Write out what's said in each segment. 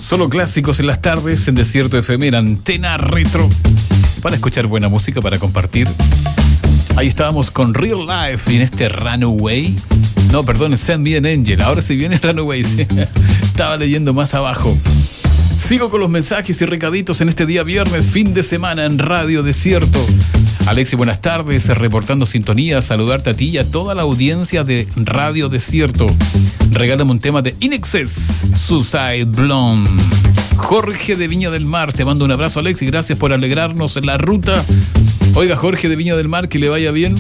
Solo clásicos en las tardes en Desierto FM, en Antena Retro, para escuchar buena música, para compartir. Ahí estábamos con Real Life y en este Runaway. No, perdón, Send Me an Angel. Ahora sí viene Runaway. Estaba leyendo más abajo. Sigo con los mensajes y recaditos en este día viernes, fin de semana en Radio Desierto. Alexi, buenas tardes, reportando sintonía, saludarte a ti y a toda la audiencia de Radio Desierto. Regálame un tema de In Excess, Suicide Blonde. Jorge de Viña del Mar, te mando un abrazo, Alexi, gracias por alegrarnos en la ruta. Oiga, Jorge de Viña del Mar, que le vaya bien.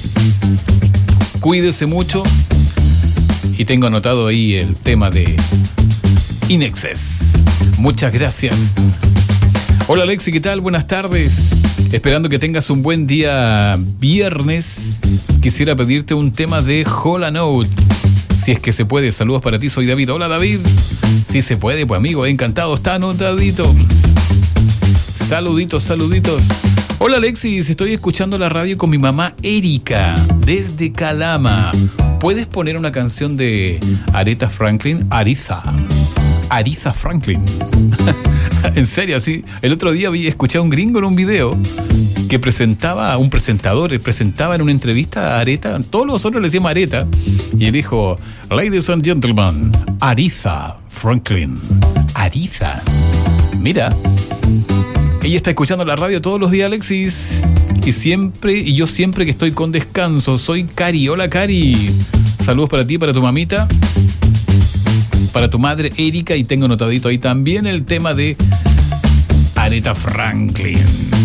Cuídese mucho. Y tengo anotado ahí el tema de In Excess. Muchas gracias. Hola Alexi, ¿qué tal? Buenas tardes. Esperando que tengas un buen día viernes. Quisiera pedirte un tema de Hall & Oates, si es que se puede. Saludos para ti, soy David. Hola David. Si se puede, pues amigo, encantado, está anotadito. Saluditos. Hola Alexis, estoy escuchando la radio con mi mamá Erika, desde Calama. ¿Puedes poner una canción de Aretha Franklin? Aretha Franklin. En serio, así. El otro día escuché a un gringo en un video que presentaba, un presentador, presentaba en una entrevista a Aretha. Todos nosotros le decíamos Aretha. Y él dijo, Ladies and gentlemen, Aretha Franklin. Aretha. Mira. Ella está escuchando la radio todos los días, Alexis. Y yo siempre que estoy con descanso. Soy Cari. Hola, Cari. Saludos para ti, para tu mamita, para tu madre Erika. Y tengo notadito ahí también el tema de Aretha Franklin.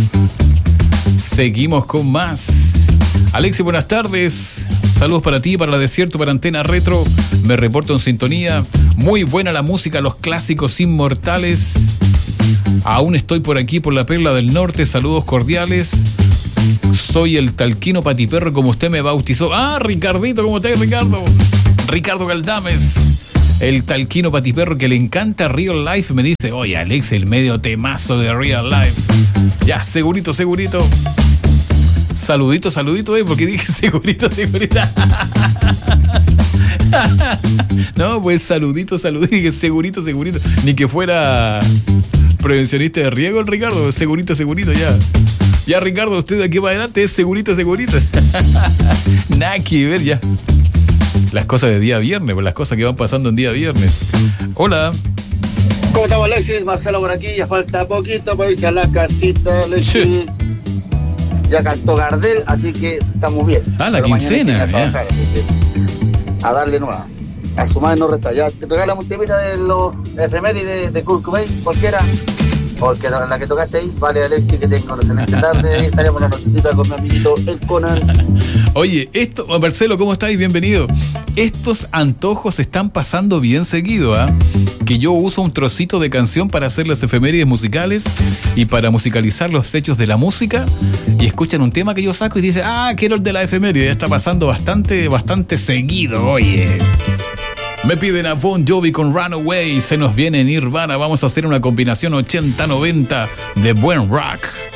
Seguimos con más. Alexis, buenas tardes. Saludos para ti, para la Desierto, para Antena Retro. Me reporto en sintonía. Muy buena la música, los clásicos inmortales. Aún estoy por aquí, por la Perla del Norte. Saludos cordiales. Soy el talquino patiperro, como usted me bautizó. Ah, Ricardito, ¿cómo estás, Ricardo? Ricardo Galdames, el talquino patiperro que le encanta Real Life. Me dice, oye, Alex, el medio temazo de Real Life. Ya, segurito. Saludito, porque dije segurito. No, pues saludito, dije segurito. Ni que fuera prevencionista de riesgo el Ricardo. Segurito, ya. Ya, Ricardo, usted de aquí para adelante es segurito. Nada que ver ya. Las cosas de día viernes, pues las cosas que van pasando en día viernes. Hola. ¿Cómo estamos, Alexis? Marcelo por aquí. Ya falta poquito para irse a la casita, Alexis. Ya cantó Gardel, así que estamos bien. Ah, la quincena. A darle nueva. A su madre no resta. Ya te regalamos un temita de los efemérides de Kurt Cobain, cualquiera. Porque la que tocaste ahí, vale, Alexis, que tengo una excelente tarde. Ahí estaremos en la nochecita con mi amiguito el Conan. Oye, Marcelo, ¿cómo estáis? Bienvenido. Estos antojos están pasando bien seguido, ¿ah? Que yo uso un trocito de canción para hacer las efemérides musicales y para musicalizar los hechos de la música, y escuchan un tema que yo saco y dicen, quiero el de la efeméride. Está pasando bastante seguido, oye. Me piden a Bon Jovi con Runaway. Se nos viene Nirvana. Vamos a hacer una combinación 80-90 de buen rock.